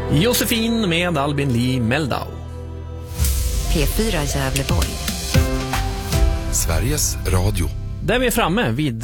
Josefin med Albin Lee Meldau. P4 Gävleborg. Sveriges Radio. Där vi är framme vid